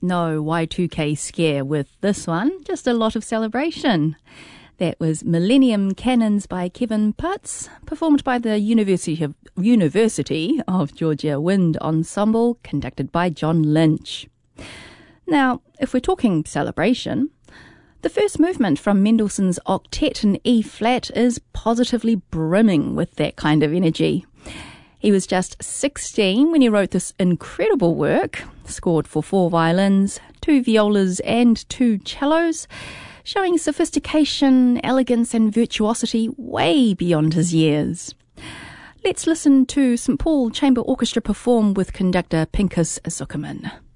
No Y2K scare with this one, just a lot of celebration. That was Millennium Cannons by Kevin Putz, performed by the University of Georgia Wind Ensemble, conducted by John Lynch. Now, if we're talking celebration, the first movement from Mendelssohn's Octet in E-flat is positively brimming with that kind of energy. He was just 16 when he wrote this incredible work, scored for 4 violins, 2 violas and 2 cellos, showing sophistication, elegance and virtuosity way beyond his years. Let's listen to St Paul Chamber Orchestra perform with conductor Pinchas Zukerman.